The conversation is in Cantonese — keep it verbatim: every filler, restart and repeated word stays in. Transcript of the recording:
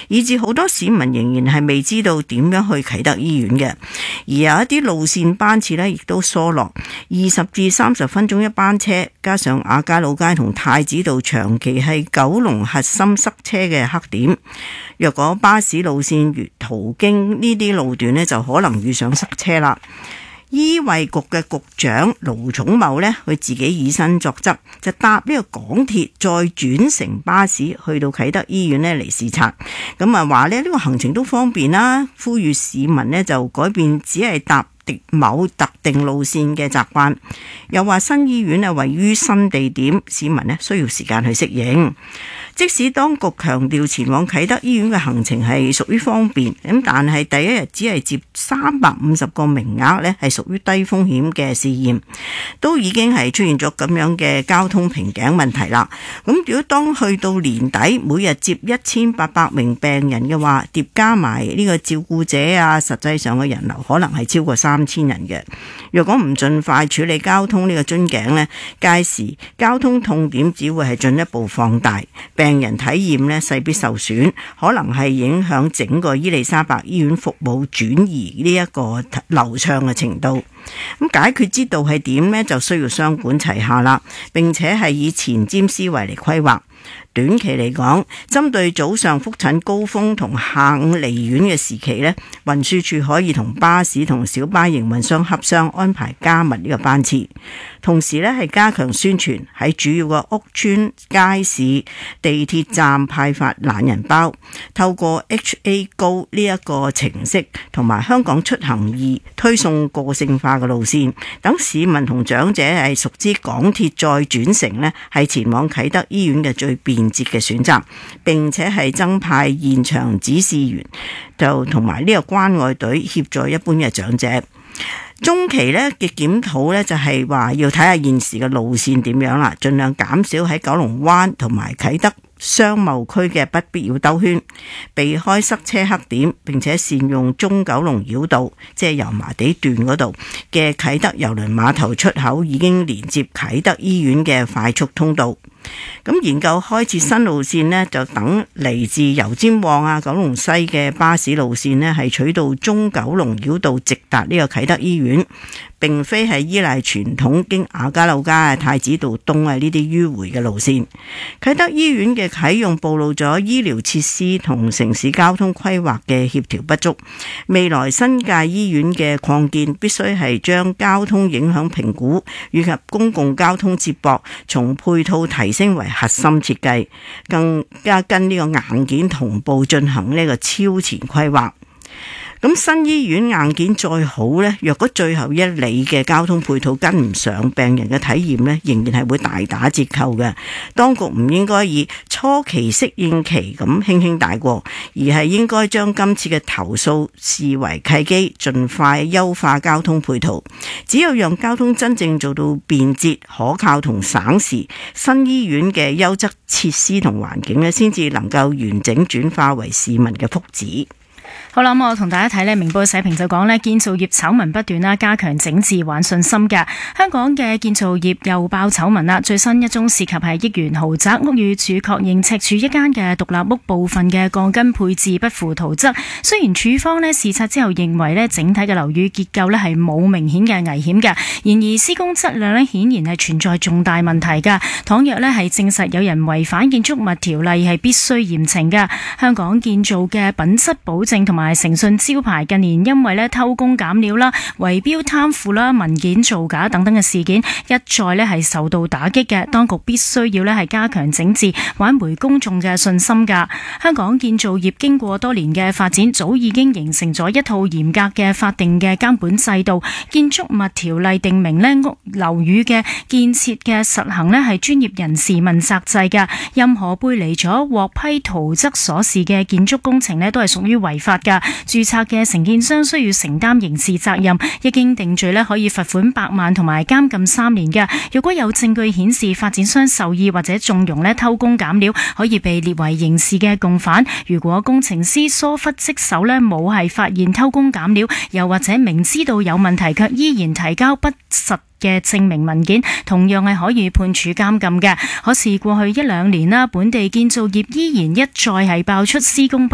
以致好多市民仍然係未知道點樣去啟德醫院嘅。而有一啲路線班次呢亦都疏落，二十至三十分鐘一班車，加上亞皆老街同太子道長期係九龍核心塞車嘅黑點。若果巴士路線如途經呢啲路段呢，就可能遇上塞車啦。醫衛局嘅局長盧寵茂呢，佢自己以身作則，就搭呢個港鐵再轉乘巴士去到啟德醫院呢嚟視察。咁啊話呢，呢個行程都方便啦，呼籲市民呢就改變只係搭某特定路線嘅習慣。又話新醫院啊位於新地點，市民呢需要時間去適應。即使當局強調前往啟德醫院嘅行程係屬於方便，咁但係第一日只係接三百五十個名額呢，係屬於低風險嘅試驗，都已經係出現咗咁樣嘅交通瓶頸問題啦。咁如果當去到年底每日接一千八百名病人嘅話，疊加埋呢個照顧者啊，實際上嘅人流可能係超過三千人嘅。若果唔盡快處理交通呢個樽頸呢，屆時交通痛點只會係進一步放大，病人體驗呢勢必受損，可能係影響整個伊利沙伯醫院服務轉移呢一個流暢嘅程度。咁解決之道係點呢？就需要雙管齊下啦，並且係以前瞻思維嚟規劃。短期嚟講，針對早上覆診高峰同下午離院嘅時期呢，運輸署可以同巴士同小巴營運商洽商安排加密呢個班次，同時呢係加強宣傳，喺主要嘅屋邨、街市、地鐵站派發懶人包，透過 H A 高呢一個程式同埋香港出行易推送個性化嘅路線，等市民同長者係熟知港鐵再轉乘呢係前往啟德醫院嘅最便捷嘅選擇，並且係增派現場指示員，就同埋呢個關愛隊協助一般嘅長者。中期呢嘅檢討呢，就係話要睇下現時嘅路線點樣啦，盡量減少喺九龍灣同埋啟德商貿區嘅不必要兜圈，避開塞車黑點，並且善用中九龍繞道，即係油麻地段嗰度嘅啟德郵輪碼頭出口已經連接啟德醫院嘅快速通道。咁研究開設新路線呢，就等嚟自油尖旺啊、九龍西嘅巴士路線呢，係取道中九龍繞道直達呢個啟德醫院，並非係依賴傳統經亞皆老街啊、太子道東啊呢啲迂迴嘅路線。啟德醫院嘅啟用暴露咗醫療設施同城市交通規劃嘅協調不足。未來新界醫院嘅擴建必須係將交通影響評估以及公共交通接駁從配套提升為核心設計，更加跟呢個硬件同步進行呢個超前規劃。咁新醫院硬件再好呢，若果最後一里嘅交通配套跟唔上，病人嘅體驗呢仍然係會大打折扣嘅。當局唔應該以初期適應期咁輕輕帶過，而係應該將今次嘅投訴視為契機，盡快優化交通配套。只有讓交通真正做到便捷、可靠同省時，新醫院嘅優質設施同環境呢，先至能夠完整轉化為市民嘅福祉。 好啦，咁我同大家睇呢明報社評就講呢，建造業醜聞不斷啦，加強整治還信心嘅。香港嘅建造業又爆醜聞啦，最新一宗涉及係億元豪宅，屋宇署確認赤柱一間嘅獨立屋部分嘅鋼筋配置不符圖則。雖然署方呢視察之後認為呢整體嘅樓宇結構呢係冇明顯嘅危險嘅，然而施工質量呢顯然係存在重大問題㗎。倘若呢係證實有人違反建築物條例，係必須嚴懲㗎。香港建造嘅品質保證同埋誠信招牌近年因為咧偷工減料啦、圍標貪腐啦、文件造假等等嘅事件一再咧係受到打擊嘅，當局必須要咧係加強整治，挽回公眾嘅信心噶。香港建造業經過多年嘅發展，早已經形成咗一套嚴格嘅法定嘅監管制度。建築物條例定明咧屋樓宇嘅建設嘅實行咧係專業人士問責制嘅，任何背離咗獲批圖則所示嘅建築工程咧都係屬於違法噶。註冊嘅承建商需要承擔刑事責任，一經定罪咧可以罰款百萬同埋監禁三年嘅。如果有證據顯示發展商受意或者縱容咧偷工減料，可以被列為刑事嘅共犯。如果工程師疏忽職守咧冇係發現偷工減料，又或者明知道有問題卻依然提交不實嘅證明文件，同樣係可以判處監禁嘅。可是過去一兩年啦，本地建造業依然一再係爆出施工不